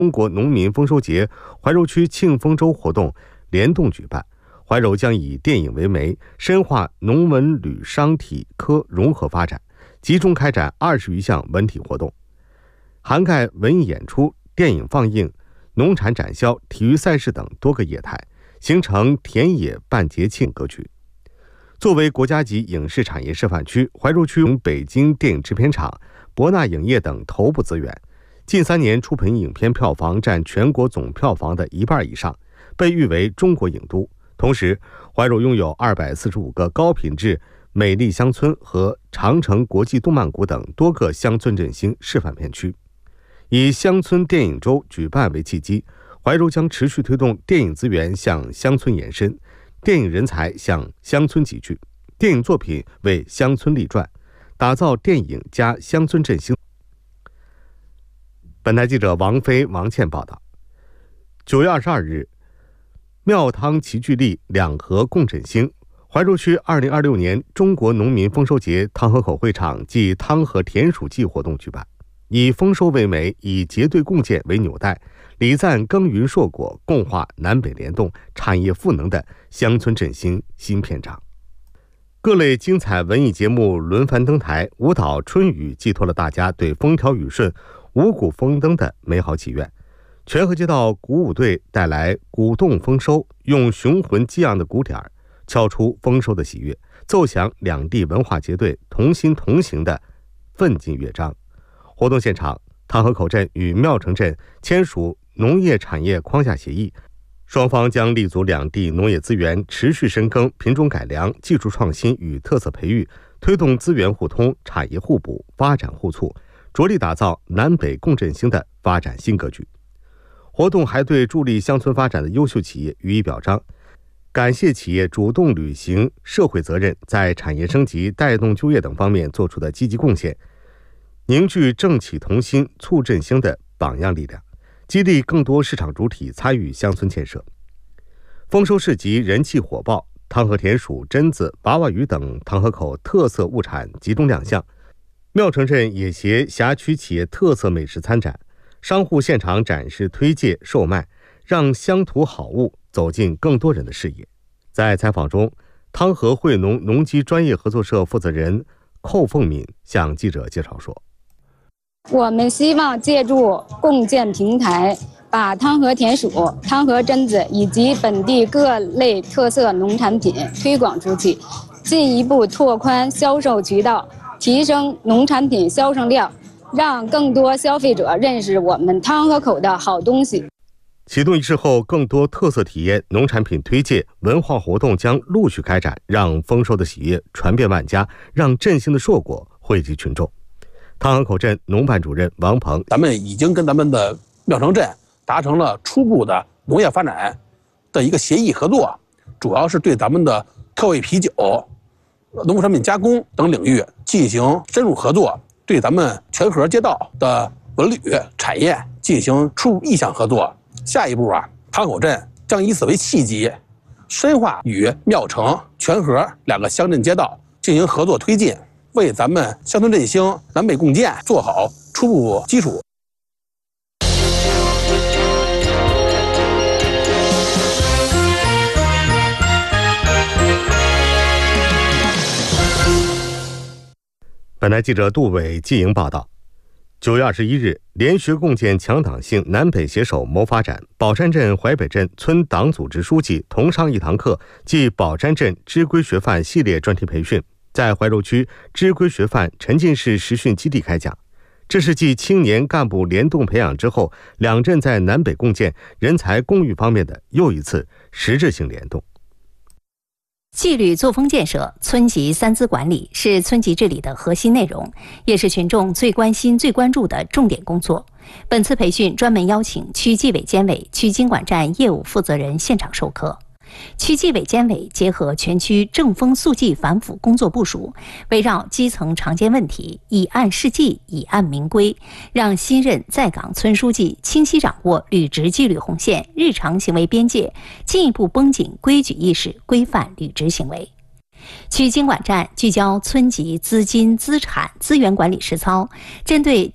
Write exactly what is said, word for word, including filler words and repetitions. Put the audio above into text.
中国农民丰收节怀柔区庆丰周活动联动举办。怀柔将以电影为媒，深化农文旅商体科融合发展，集中开展二十余项文体活动，涵盖文艺演出、电影放映、农产展销、体育赛事等多个业态，形成田野办节庆格局。作为国家级影视产业示范区，怀柔区用北京电影制片厂、博纳影业等头部资源，近三年出品影片票房占全国总票房的一半以上，被誉为中国影都。同时，怀柔拥有二百四十五个高品质美丽乡村和长城国际动漫谷等多个乡村振兴示范片区。以乡村电影周举办为契机，怀柔将持续推动电影资源向乡村延伸，电影人才向乡村集聚，电影作品为乡村立传，打造电影加乡村振兴。本台记者王飞、王倩报道。九月二十二日，庙汤齐聚力，两河共振兴。怀柔区二零二六年中国农民丰收节汤河口会场暨汤河田鼠季活动举办，以丰收为媒，以结对共建为纽带，礼赞耕耘硕果，共话南北联动、产业赋能的乡村振兴新篇章。各类精彩文艺节目轮番登台，舞蹈春雨寄托了大家对风调雨顺、五谷丰登的美好祈愿。全河街道鼓舞队带来鼓动丰收，用雄浑激昂的鼓点敲出丰收的喜悦，奏响两地文化结对同心同行的奋进乐章。活动现场，汤河口镇与庙城镇签署农业产业框架协议，双方将立足两地农业资源，持续深耕品种改良、技术创新与特色培育，推动资源互通、产业互补、发展互促，着力打造南北共振兴的发展新格局。活动还对助力乡村发展的优秀企业予以表彰，感谢企业主动履行社会责任，在产业升级、带动就业等方面做出的积极贡献，凝聚政企同心、促振兴的榜样力量，激励更多市场主体参与乡村建设。丰收市集人气火爆，汤河田鼠、榛子、娃娃鱼等汤河口特色物产集中亮相，庙城镇也携辖区企业特色美食参展，商户现场展示推介售卖，让乡土好物走进更多人的视野。在采访中，汤河惠农农机专业合作社负责人寇凤敏向记者介绍说， 我们希望借助共建平台，把汤河田鼠、汤河榛子以及本地各类特色农产品推广出去，进一步拓宽销售渠道，提升农产品销售量，让更多消费者认识我们汤河口的好东西。 启动仪式后，更多特色体验、农产品推介、文化活动将陆续开展，让丰收的喜悦传遍万家，让振兴的硕果惠及群众。汤河口镇农办主任王鹏， 咱们已经跟咱们的庙城镇达成了初步的农业发展的一个协议合作，主要是对咱们的特味啤酒、农副产品加工等领域进行深入合作，对咱们全河街道的文旅产业进行初步意向合作。下一步啊，汤河口镇将以此为契机，深化与庙城、全河两个乡镇街道进行合作推进，为咱们乡村振兴、南北共建做好初步基础。 本台记者杜伟、季莹报道。九月二十一日，联学共建强党性，南北携手谋发展。宝山镇淮北镇村党组织书记同上一堂课暨宝山镇知规学范系列专题培训，在怀柔区知规学范沉浸式实训基地开讲。这是继青年干部联动培养之后，两镇在南北共建、人才共育方面的又一次实质性联动。 纪律作风建设、村级三资管理是村级治理的核心内容，也是群众最关心、最关注的重点工作。本次培训专门邀请区纪委监委、区经管站业务负责人现场授课。区纪委监委结合全区正风肃纪反腐工作部署，围绕基层常见问题，以案示纪，以案明规，让新任在岗村书记清晰掌握履职纪律红线、日常行为边界，进一步绷紧规矩意识，规范履职行为。区经管站聚焦村级资金、资产、资源管理实操，针对